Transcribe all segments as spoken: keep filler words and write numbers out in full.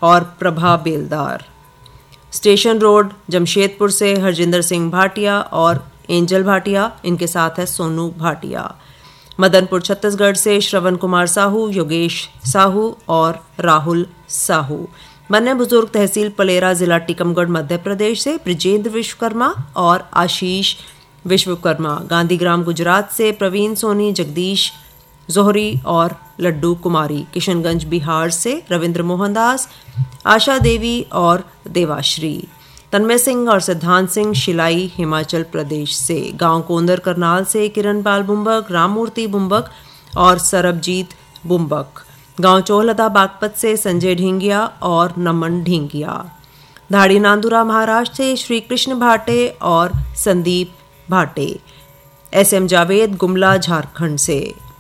और प्रभा बेलदार। Station road Jamshedpur से हरजिंदर सिंह भाटिया और एंजल भाटिया, इनके साथ है सोनू भाटिया। मदनपुर छत्तीसगढ़ से श्रवण कुमार साहू, योगेश साहू और राहुल साहू। मन्ने बुजुर्ग तहसील पलेरा, जिला टीकमगढ़, मध्य प्रदेश से ब्रिजेंद्र विश्वकर्मा और आशीष विश्वकर्मा। गांधीग्राम गुजरात से प्रवीण सोनी, जगदीश जोहरी और लड्डू कुमारी। किशनगंज बिहार से रविंद्र मोहनदास, आशा देवी और देवाश्री। तन्मय सिंह और सिद्धांत सिंह शिलाई, हिमाचल प्रदेश से। गांव कोंदर करनाल से किरण पाल बुम्बक, राममूर्ति बुम्बक और सरबजीत बुम्बक। गांव चोहलदा बागपत से संजय ढींगिया और नमन ढींगिया। धाड़ी नांदुरा महाराष्ट्र से श्री कृष्ण भाटे और संदीप भाटे। एस एम जावेद गुमला झारखंड से।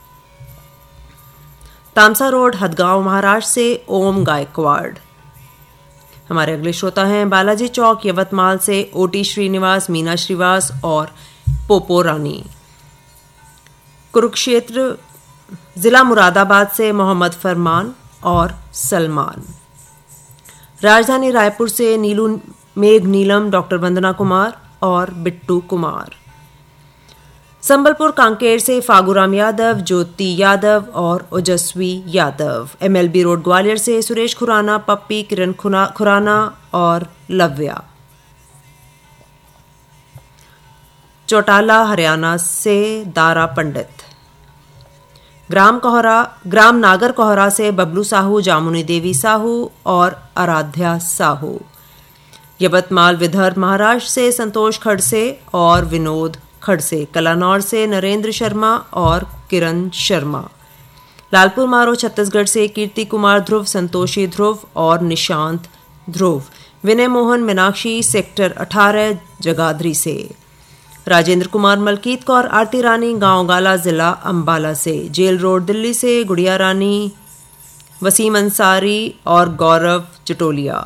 तामसा रोड हदगांव महाराष्ट्र से ओम गायकवाड़। हमारे अगले श्रोता हैं बालाजी चौक यवतमाल से ओटी श्रीनिवास, मीना श्रीवास और पोपो रानी। कुरुक्षेत्र जिला मुरादाबाद से मोहम्मद फरमान और सलमान। राजधानी रायपुर से नीलू मेघ नीलम, डॉक्टर वंदना कुमार और बिट्टू कुमार। संबलपुर कांकेर से फागुराम यादव, ज्योति यादव और ओजस्वी यादव। एमएलबी रोड ग्वालियर से सुरेश खुराना, पप्पी, किरण खुराना और लव्या। चौटाला हरियाणा से दारा पंडित। ग्राम कोहरा ग्राम नागर कोहरा से बबलू साहू, जामुनी देवी साहू और आराध्या साहू। यवतमाल विदर्भ महाराष्ट्र से संतोष खड़से और विनोद खड़से। कलानौर से नरेंद्र शर्मा और किरण शर्मा। लालपुर मारो छत्तीसगढ़ से कीर्ति कुमार ध्रुव, संतोषी ध्रुव और निशांत ध्रुव। विनय मोहन मीनाक्षी सेक्टर अठारह जगाधरी से। राजेंद्र कुमार, मलकीत कौर, आरती रानी, गांव गाला, जिला अंबाला से। जेल रोड दिल्ली से गुड़िया रानी, वसीम अंसारी और गौरव चटोलिया।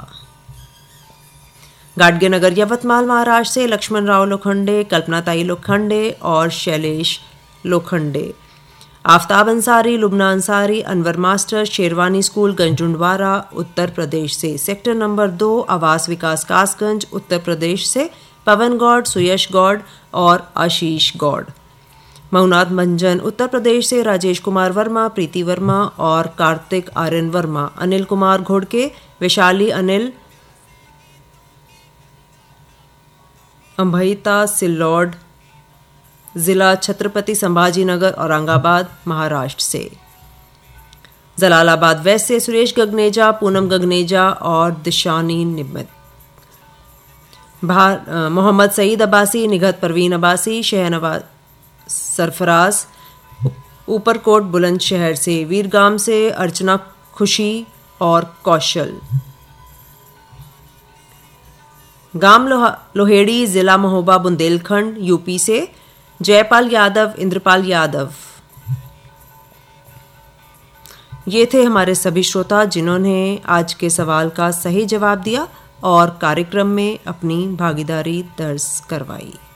गाडगे नगर यवतमाल महाराष्ट्र से लक्ष्मण राव लोखंडे, कल्पनाताई लोखंडे और शैलेश लोखंडे। आफ्ताब अंसारी, लुबना अंसारी, अनवर मास्टर, शेरवानी स्कूल गंजुंडवारा उत्तर प्रदेश से। सेक्टर नंबर दो आवास विकास कासगंज उत्तर प्रदेश से पवन गौड़, सुयश गौड़ और आशीष गौड़। मऊनाथ मंजन उत्तर प्रदेश से राजेश कुमार वर्मा, प्रीति वर्मा और कार्तिक आर्यन वर्मा। अनिल कुमार घोड़के, वैशाली अनिल, अंभईता सिल्लौड, जिला छत्रपति संभाजीनगर औरंगाबाद महाराष्ट्र से। जलालाबाद वेस्ट से सुरेश गगनेजा, पूनम गगनेजा और दिशानी निमित। मोहम्मद सईद अब्बासी, निगहत परवीन अब्बासी, शहनवाज सरफराज ऊपरकोट बुलंदशहर से। वीरगाम से अर्चना खुशी और कौशल। गांव लोहेड़ी, जिला महोबा, बुंदेलखंड, यूपी से जयपाल यादव, इंद्रपाल यादव। ये थे हमारे सभी श्रोता जिन्होंने आज के सवाल का सही जवाब दिया और कार्यक्रम में अपनी भागीदारी दर्ज करवाई।